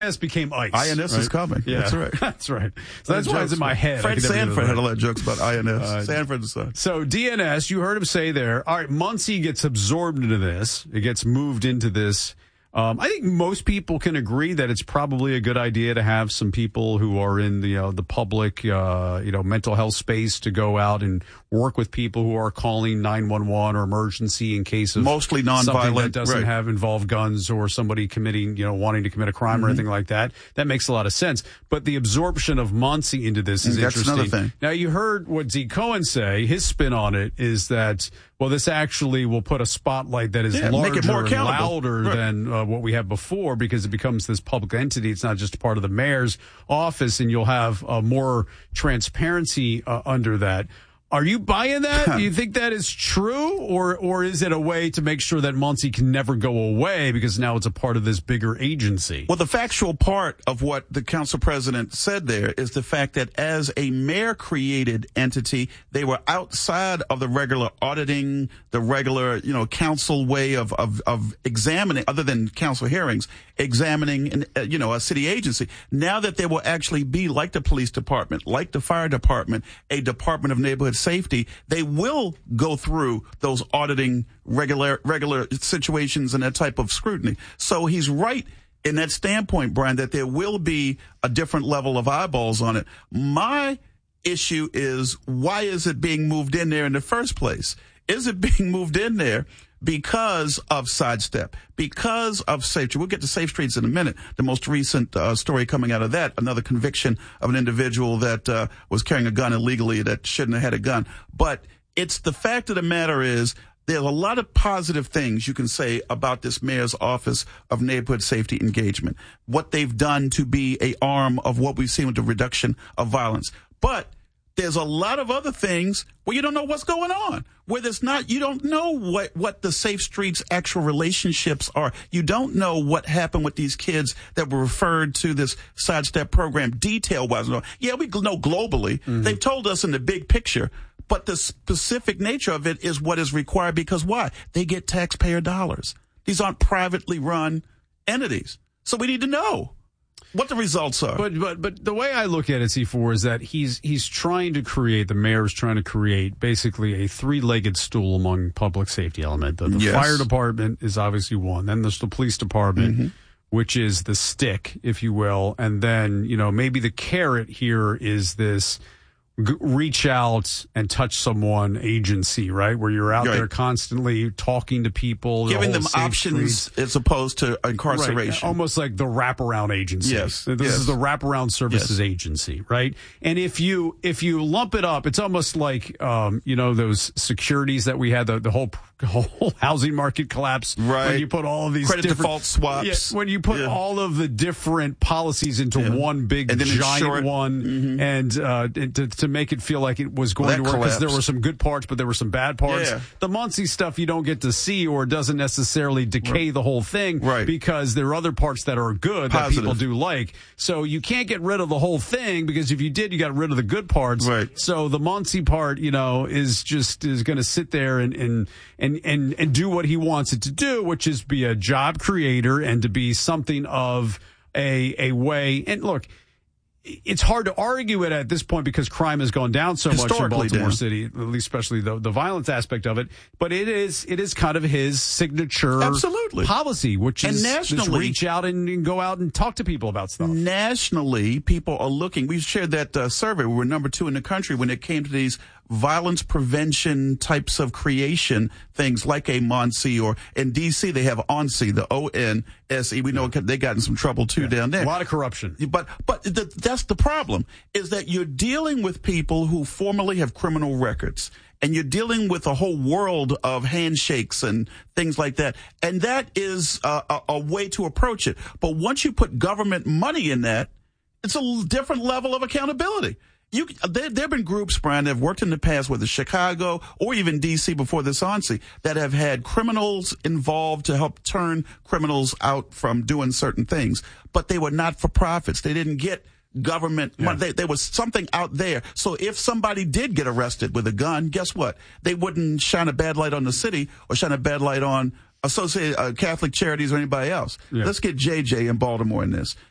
INS became ICE. INS is coming. Yeah, that's right. That's right. So that's why it's in my head. Fred Sanford had a lot of jokes about INS. Sanford and Son. So DNS, you heard him say there, all right, Muncie gets absorbed into this. It gets moved into this. I think most people can agree that it's probably a good idea to have some people who are in the public, mental health space to go out and work with people who are calling 911 or emergency in case of mostly nonviolent, something that doesn't right. have involved guns or somebody committing, wanting to commit a crime or anything like that. That makes a lot of sense. But the absorption of Muncie into this is That's interesting. another thing. Now, you heard what Zeke Cohen say. His spin on it is that, well, this actually will put a spotlight that is larger make it more and accountable. louder Right. than what we had before, because it becomes this public entity. It's not just part of the mayor's office, and you'll have more transparency under that. Are you buying that? Do you think that is true, or is it a way to make sure that Muncie can never go away because now it's a part of this bigger agency? Well, the factual part of what the council president said there is the fact that as a mayor-created entity, they were outside of the regular auditing, the regular, council way of examining, other than council hearings, examining, a city agency. Now that there will actually be, like the police department, like the fire department, a Department of Neighborhood Safety, they will go through those auditing regular situations and that type of scrutiny. So he's right in that standpoint, Brian, that there will be a different level of eyeballs on it. My issue is, why is it being moved in there in the first place? Is it being moved in there because of Sidestep, because of Safe Streets? We'll get to Safe Streets in a minute. The most recent story coming out of that, another conviction of an individual that was carrying a gun illegally that shouldn't have had a gun. But it's the fact of the matter is, there's a lot of positive things you can say about this mayor's office of neighborhood safety engagement, what they've done to be a arm of what we've seen with the reduction of violence. But there's a lot of other things where you don't know what's going on, where you don't know what the Safe Streets actual relationships are. You don't know what happened with these kids that were referred to this Sidestep program detail-wise. Yeah, we know globally. Mm-hmm. They've told us in the big picture, but the specific nature of it is what is required, because why? They get taxpayer dollars. These aren't privately run entities. So we need to know what the results are. But the way I look at it, C4, is that the mayor's trying to create basically a three-legged stool among public safety element. The Yes. fire department is obviously one. Then there's the police department, which is the stick, if you will. And then, maybe the carrot here is this reach out and touch someone agency, right? Where you're out there constantly talking to people. Giving them options as opposed to incarceration. Right. Almost like the wraparound agency. Yes. This is the wraparound services agency, right? And if you lump it up, it's almost like, those securities that we had, the whole housing market collapse. Right. When you put all of these credit default swaps. When you put all of the different policies into one big giant one, and to make it feel like it was going to work, because there were some good parts, but there were some bad parts. Yeah. The Muncie stuff you don't get to see, or doesn't necessarily decay the whole thing, because there are other parts that are good that people do like. So you can't get rid of the whole thing, because if you did, you got rid of the good parts. Right. So the Muncie part, is going to sit there and do what he wants it to do, which is be a job creator and to be something of a way. And look, it's hard to argue it at this point because crime has gone down so much in Baltimore City, at least especially the violence aspect of it. But it is kind of his signature policy, which is this reach out and go out and talk to people about stuff. Nationally, people are looking. We shared that survey. We were number 2 in the country when it came to these violence prevention types of creation things like a Muncie, or in D.C. they have ONSE, the ONSE. We know they got in some trouble too down there. A lot of corruption. But that's the problem, is that you're dealing with people who formerly have criminal records, and you're dealing with a whole world of handshakes and things like that. And that is a way to approach it. But once you put government money in that, it's a different level of accountability. There have been groups, Brian, that have worked in the past, whether Chicago or even D.C. before this ONSE, that have had criminals involved to help turn criminals out from doing certain things. But they were not for profits. They didn't get government money. There was something out there. So if somebody did get arrested with a gun, guess what? They wouldn't shine a bad light on the city or shine a bad light on associated Catholic Charities or anybody else. Yeah. Let's get JJ in Baltimore in this.